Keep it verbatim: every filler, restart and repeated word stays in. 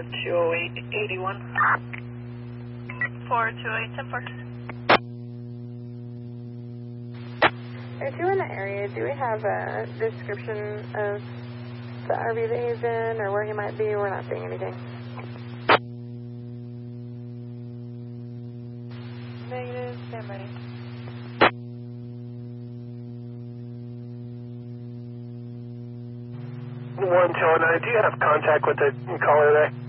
two oh eight, eighty-one. four two eight, ten four. If you're in the area, do we have a description of the R V that he's in or where he might be? We're not seeing anything. Negative, stand ready. one two oh nine, do you have contact with the caller there?